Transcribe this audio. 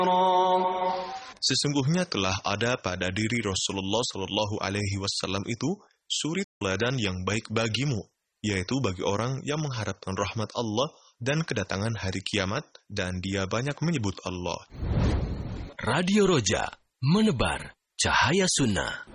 Sesungguhnya telah ada pada diri Rasulullah Shallallahu Alaihi Wasallam itu suri teladan yang baik bagimu, yaitu bagi orang yang mengharapkan rahmat Allah dan kedatangan hari kiamat, dan dia banyak menyebut Allah. Radio Roja, menebar cahaya sunnah.